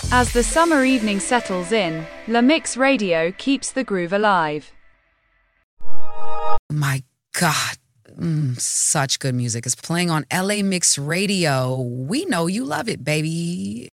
As the summer evening settles in, La Mix Radio keeps the groove alive. My God, such good music is playing on LA Mix Radio. We know you love it, baby.